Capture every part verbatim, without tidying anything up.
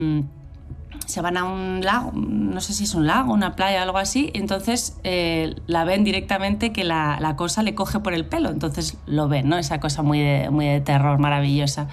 se van a un lago, no sé si es un lago, una playa o algo así, entonces eh, la ven directamente que la, la cosa le coge por el pelo, entonces lo ven, ¿no? Esa cosa muy de, muy de terror, maravillosa.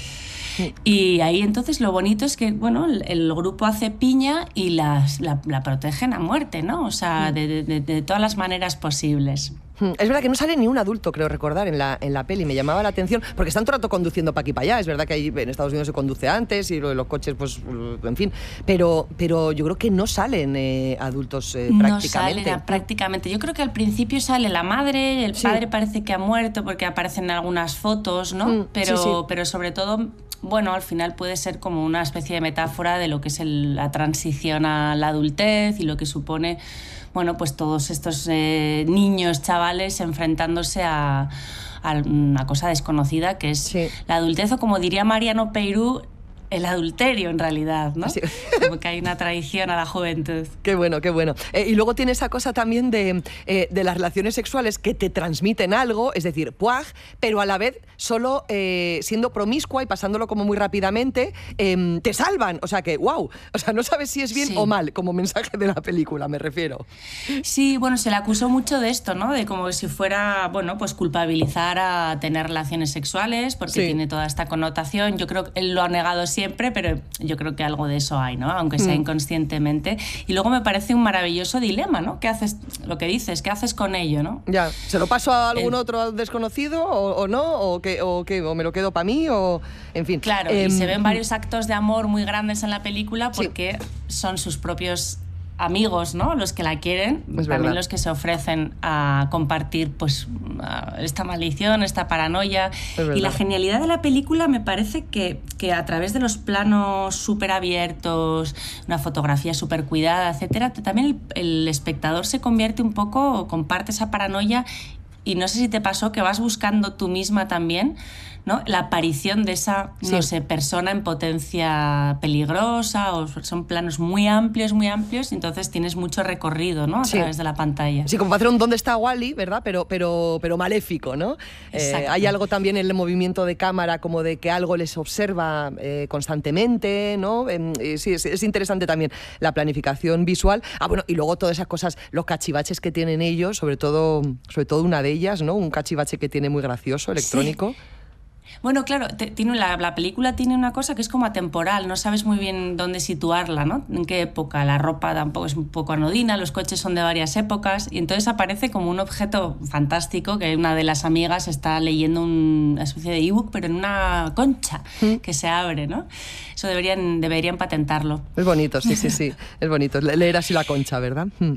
Y ahí entonces lo bonito es que, bueno, el, el grupo hace piña y las, la, la protegen a muerte, ¿no? O sea, de, de, de todas las maneras posibles. Es verdad que no sale ni un adulto, creo recordar, en la, en la peli. Me llamaba la atención, porque están todo el rato conduciendo para aquí y para allá. Es verdad que ahí en Estados Unidos se conduce antes y lo de los coches, pues, en fin. Pero, pero yo creo que no salen eh, adultos eh, prácticamente. No salen prácticamente. Yo creo que al principio sale la madre, el sí. padre parece que ha muerto porque aparecen algunas fotos, ¿no? Mm, pero, sí, sí. pero sobre todo... Bueno, al final puede ser como una especie de metáfora de lo que es el, la transición a la adultez y lo que supone, bueno, pues todos estos eh, niños, chavales enfrentándose a, a una cosa desconocida que es sí. la adultez, o como diría Mariano Peirú, el adulterio en realidad, ¿no? Sí. Como que hay una traición a la juventud. Qué bueno, qué bueno. Eh, y luego tiene esa cosa también de, eh, de las relaciones sexuales que te transmiten algo, es decir, puaj, pero a la vez solo eh, siendo promiscua y pasándolo como muy rápidamente, eh, te salvan. O sea que, wow, o sea, no sabes si es bien sí. o mal como mensaje de la película, me refiero. Sí, bueno, se le acusó mucho de esto, ¿no? De como si fuera, bueno, pues culpabilizar a tener relaciones sexuales porque sí. tiene toda esta connotación. Yo creo que él lo ha negado siempre, pero yo creo que algo de eso hay, ¿no? Aunque sea mm. inconscientemente. Y luego me parece un maravilloso dilema, ¿no? ¿Qué haces, lo que dices, qué haces con ello, ¿no? Ya, ¿se lo paso a algún El... otro desconocido o, o no? ¿O, qué, o, qué, ¿O me lo quedo para mí? O, en fin. Claro, eh, y se ven varios actos de amor muy grandes en la película porque sí. son sus propios amigos, ¿no? Los que la quieren, es también verdad. Los que se ofrecen a compartir pues esta maldición, esta paranoia. Y la genialidad de la película me parece que, que a través de los planos súper abiertos, una fotografía súper cuidada, etcétera, también el, el espectador se convierte un poco, comparte esa paranoia y no sé si te pasó que vas buscando tú misma también, ¿no? La aparición de esa, sí. no sé, persona en potencia peligrosa, o son planos muy amplios, muy amplios, y entonces tienes mucho recorrido, ¿no? A sí. través de la pantalla. Sí, como para hacer un ¿dónde está Wally?, ¿verdad? Pero, pero, pero maléfico, ¿no? Eh, hay algo también en el movimiento de cámara como de que algo les observa eh, constantemente, ¿no? Eh, sí, es, es interesante también la planificación visual. Ah, bueno, y luego todas esas cosas, los cachivaches que tienen ellos, sobre todo, sobre todo una de ellas, ¿no? Un cachivache que tiene muy gracioso, electrónico. Sí. Bueno, claro, te, tiene la, la película tiene una cosa que es como atemporal, no sabes muy bien dónde situarla, ¿no? En qué época, la ropa tampoco es un poco anodina, los coches son de varias épocas, y entonces aparece como un objeto fantástico que una de las amigas está leyendo un, una especie de ebook, pero en una concha ¿Mm? que se abre, ¿no? Eso deberían, deberían patentarlo. Es bonito, sí, sí, sí, es bonito, leer así la concha, ¿verdad? ¿Mm?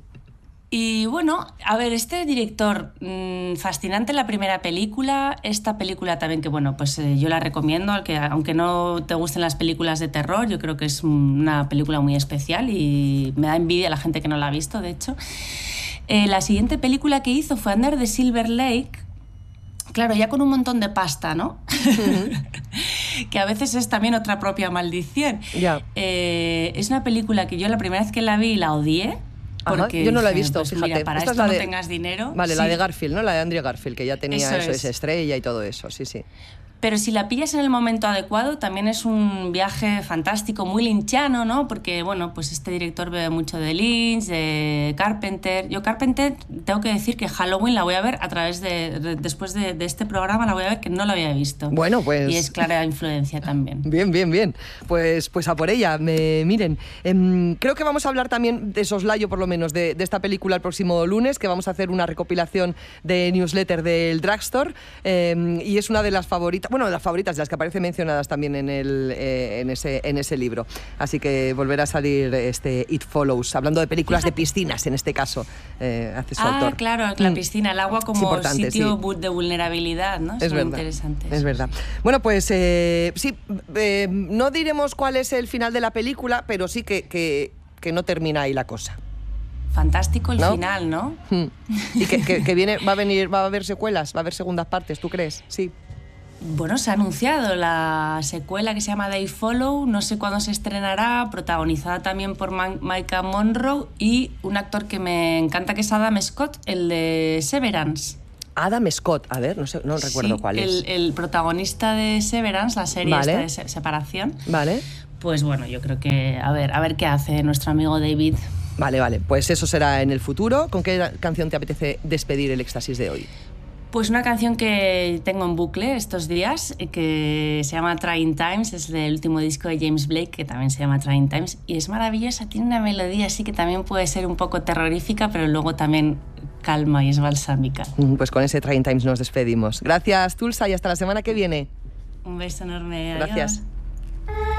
Y bueno, a ver, este director, mmm, fascinante la primera película, esta película también que, bueno, pues eh, yo la recomiendo, al que, aunque no te gusten las películas de terror, yo creo que es una película muy especial y me da envidia a la gente que no la ha visto, de hecho. Eh, la siguiente película que hizo fue Under the Silver Lake, claro, ya con un montón de pasta, ¿no? Uh-huh. Que a veces es también otra propia maldición. Yeah. Eh, es una película que yo la primera vez que la vi la odié, porque Ajá, yo no la he dije, visto, pues fíjate. Mira, para Esta esto es la no de, tengas dinero. Vale, sí. la de Garfield, ¿no? La de Andrew Garfield, que ya tenía eso, eso es. esa estrella y todo eso, sí, sí. Pero si la pillas en el momento adecuado, también es un viaje fantástico, muy lynchiano, ¿no? Porque, bueno, pues este director bebe mucho de Lynch, de Carpenter. Yo Carpenter, tengo que decir que Halloween la voy a ver a través de... de después de, de este programa la voy a ver, que no la había visto. Bueno, pues... Y es clara influencia también. Bien, bien, bien. Pues, pues a por ella. Me, miren, eh, creo que vamos a hablar también de soslayo, por lo menos, de, de esta película el próximo lunes, que vamos a hacer una recopilación de newsletter del Drugstore, eh, y es una de las favoritas, bueno, de las favoritas, de las que aparecen mencionadas también en, el, eh, en, ese, en ese libro. Así que volverá a salir este It Follows, hablando de películas de piscinas, en este caso, eh, hace su ah, autor. claro, la piscina, el agua como sitio sí. de vulnerabilidad, ¿no? Es, es muy verdad, interesante. Es verdad. Bueno, pues eh, sí, eh, no diremos cuál es el final de la película, pero sí que, que, que no termina ahí la cosa. Fantástico el ¿No? final, ¿no? Hmm. Y que, que, que viene, va a venir, va a haber secuelas, va a haber segundas partes, ¿tú crees? Sí. Bueno, se ha anunciado la secuela que se llama They Follow, no sé cuándo se estrenará, protagonizada también por Ma- Maika Monroe y un actor que me encanta que es Adam Scott, el de Severance. Adam Scott, a ver, no sé, no recuerdo sí, cuál el, es. El protagonista de Severance, la serie vale. esta de se- separación. Vale. pues bueno, yo creo que a ver, a ver qué hace nuestro amigo David. Vale, vale, pues eso será en el futuro. ¿Con qué canción te apetece despedir el éxtasis de hoy? Pues una canción que tengo en bucle estos días, que se llama Trying Times, es del último disco de James Blake, que también se llama Trying Times, y es maravillosa, tiene una melodía así que también puede ser un poco terrorífica, pero luego también calma y es balsámica. Pues con ese Trying Times nos despedimos. Gracias, Tulsa, y hasta la semana que viene. Un beso enorme. Gracias. Adiós.